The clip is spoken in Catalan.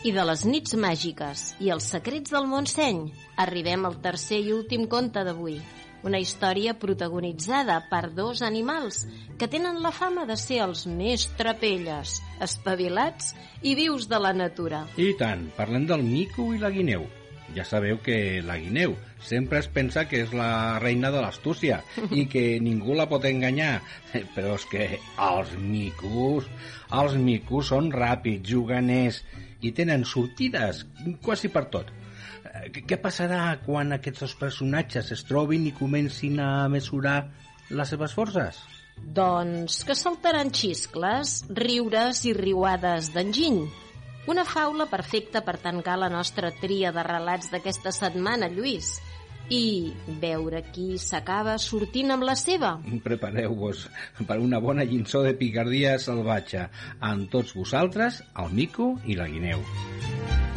i de les nits màgiques i els secrets del Montseny, arribem al tercer i últim conte d'avui. Una història protagonitzada per dos animals que tenen la fama de ser els més trapelles, espavilats i vius de la natura. I tant, parlem del mico i la guineu. Ja sabeu que la guineu sempre es pensa que és la reina de l'astúcia i que ningú la pot enganyar. Però és que els micos són ràpids, juganers i tenen sortides quasi per tot. Què passarà quan aquests dos personatges es trobin i comencin a mesurar les seves forces? Doncs que saltaran xiscles, riures i riuades d'enginy. Una faula perfecta per tancar la nostra tria de relats d'aquesta setmana, Lluís. I veure qui s'acaba sortint amb la seva. Prepareu-vos per una bona lliçó de picardia salvatge amb tots vosaltres, el mico i la guineu.